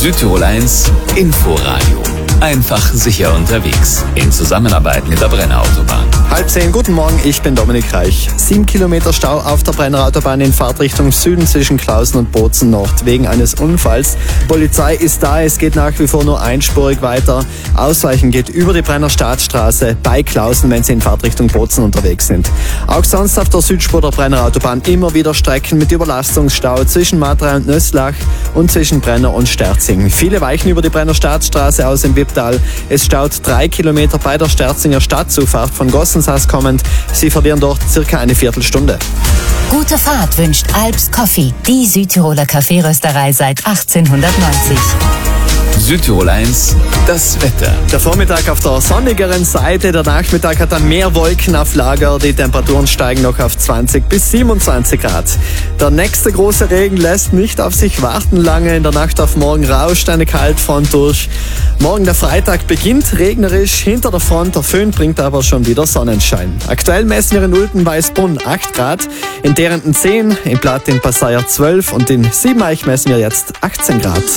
Südtirol 1 Inforadio. Einfach sicher unterwegs. In Zusammenarbeit mit der Brenner Autobahn. 9:30, guten Morgen, ich bin Dominik Reich. 7 Kilometer Stau auf der Brenner Autobahn in Fahrtrichtung Süden zwischen Klausen und Bozen Nord wegen eines Unfalls. Polizei ist da, es geht nach wie vor nur einspurig weiter. Ausweichen geht über die Brenner Staatsstraße bei Klausen, wenn Sie in Fahrtrichtung Bozen unterwegs sind. Auch sonst auf der Südspur der Brenner Autobahn immer wieder Strecken mit Überlastungsstau zwischen Matrei und Nöslach und zwischen Brenner und Sterzing. Viele weichen über die Brenner Staatsstraße aus im Wipptal. Es staut 3 Kilometer bei der Sterzinger Stadtzufahrt von Gossensaas kommend. Sie verlieren dort circa eine Viertelstunde. Gute Fahrt wünscht Alps Coffee, die Südtiroler Kaffeerösterei seit 1890. Südtirol 1, das Wetter. Der Vormittag auf der sonnigeren Seite, der Nachmittag hat dann mehr Wolken auf Lager. Die Temperaturen steigen noch auf 20 bis 27 Grad. Der nächste große Regen lässt nicht auf sich warten lange. In der Nacht auf morgen rauscht eine Kaltfront durch. Morgen der Freitag beginnt regnerisch. Hinter der Front, der Föhn bringt aber schon wieder Sonnenschein. Aktuell messen wir in Ulten-Weißbrunn 8 Grad, in Derenden 10, in Platt in Passeier 12 und in Siebeneich messen wir jetzt 18 Grad.